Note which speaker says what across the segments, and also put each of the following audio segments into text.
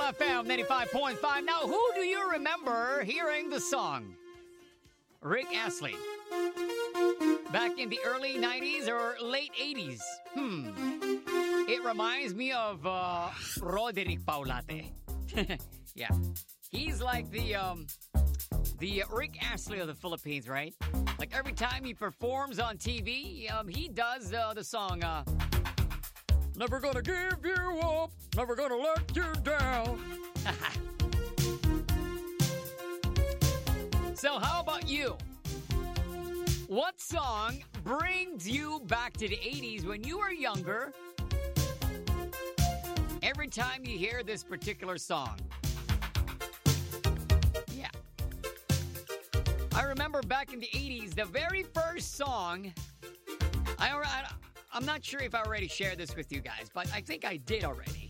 Speaker 1: FM 95.5. Now, who do you remember hearing the song? Rick Astley. Back in the early 90s or late 80s. It reminds me of Roderick Paulate. Yeah. He's like the Rick Astley of the Philippines, right? Like every time he performs on TV, he does the song, Never gonna give you up, never gonna let you down. So how about you? What song brings you back to the 80s when you were younger? Every time you hear this particular song. Yeah. I remember back in the 80s, the very first song, I'm not sure if I already shared this with you guys, but I think I did already.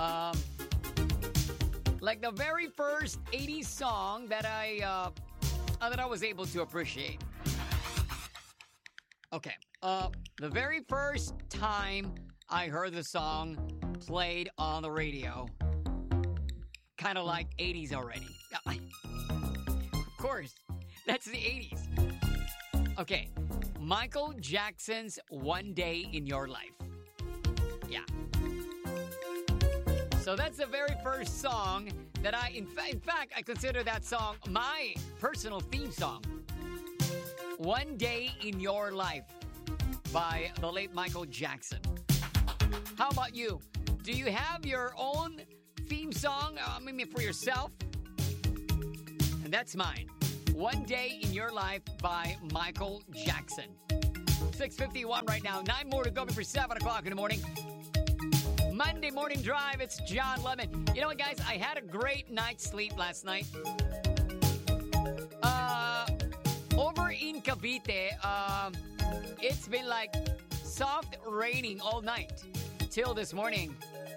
Speaker 1: Like the very first 80s song that I was able to appreciate. Okay, the very first time I heard the song played on the radio, kind of like 80s already. Of course, that's the 80s. Okay, Michael Jackson's One Day in Your Life. Yeah. So that's the very first song that in fact, I consider that song my personal theme song. One Day in Your Life by the late Michael Jackson. How about you? Do you have your own theme song, maybe for yourself? And that's mine. One Day in Your Life by Michael Jackson. 6:51 right now. 9 more to go before 7 o'clock in the morning. Monday Morning Drive. It's John Lemon. You know what, guys? I had a great night's sleep last night. Over in Cavite, it's been like soft raining all night till this morning.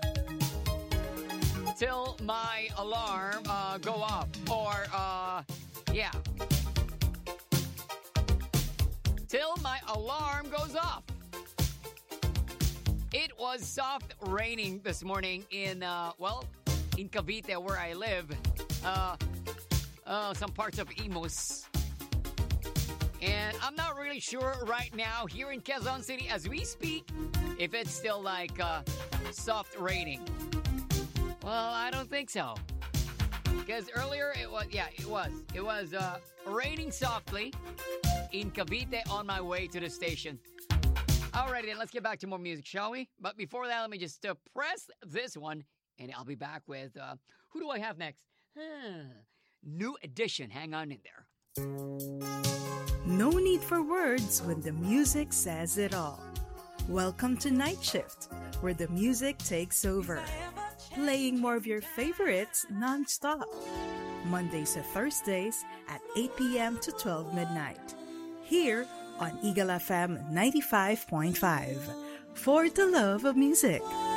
Speaker 1: Till my alarm go off. Or, yeah. Till my alarm goes off. It was soft raining this morning in Cavite where I live. Some parts of Imus. And I'm not really sure right now here in Quezon City as we speak if it's still like soft raining. Well, I don't think so. Because earlier it was raining softly in Cavite on my way to the station. Alrighty then, let's get back to more music, shall we? But before that, let me just press this one, and I'll be back with, who do I have next? New Edition, hang on in there.
Speaker 2: No need for words when the music says it all. Welcome to Night Shift, where the music takes over. Playing more of your favorites non-stop. Mondays to Thursdays at 8 p.m. to 12 midnight. Here on Eagle FM 95.5. For the love of music.